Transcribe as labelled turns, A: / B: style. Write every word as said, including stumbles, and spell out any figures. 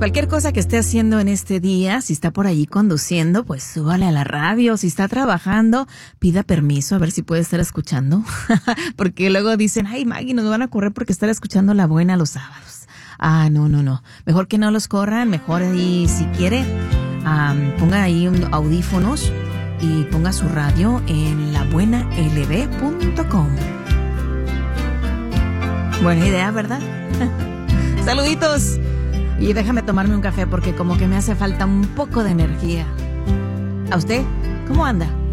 A: Cualquier cosa que esté haciendo en este día, si está por allí conduciendo, pues súbale a la radio. Si está trabajando, pida permiso a ver si puede estar escuchando. Porque luego dicen, ay, Maggie, nos van a correr porque estar escuchando La Buena los sábados. Ah, no, no, no. Mejor que no los corran, mejor ahí, si quiere, um, ponga ahí un, audífonos y ponga su radio en la buena l b punto com. Buena idea, ¿verdad? Saluditos. Y déjame tomarme un café porque como que me hace falta un poco de energía. ¿A usted? ¿Cómo anda?